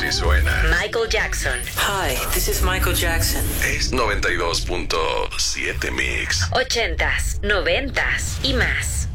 Así suena. Michael Jackson. Hi, this is Michael Jackson. Es 92.7 Mix. 80s, 90s y más.